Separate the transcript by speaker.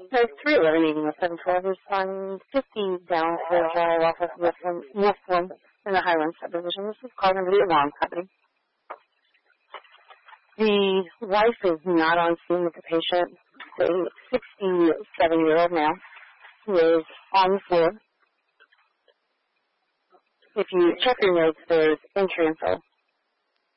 Speaker 1: There's 311 eating with 712 is on 50 down for Drive off of Wolfram in the Highland subdivision. This is called over the alarm company. The wife is not on scene with the patient. The 67-year-old male is on the floor. If you check your notes, there's entry info.